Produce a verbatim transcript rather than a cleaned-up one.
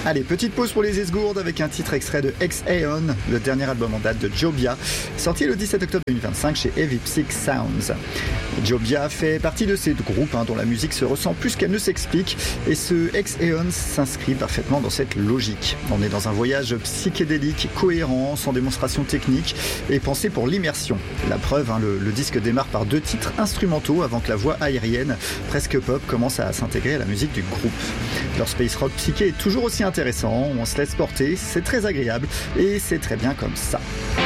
Allez, petite pause pour les esgourdes avec un titre extrait de Ex-Aeon, le dernier album en date de Jobia, sorti le dix-sept octobre deux mille vingt-cinq chez Heavy Psych Sounds. Jobia fait partie de ces groupes hein, dont la musique se ressent plus qu'elle ne s'explique, et ce Ex-Aeon s'inscrit parfaitement dans cette logique. On est dans un voyage psychédélique, cohérent, sans démonstration technique et pensé pour l'immersion. La preuve, hein, le, le disque démarre par deux titres instrumentaux avant que la voix aérienne, presque pop, commence à s'intégrer à la musique du groupe. Leur space rock psyché est toujours aussi intéressant, on se laisse porter, c'est très agréable et c'est très bien comme ça.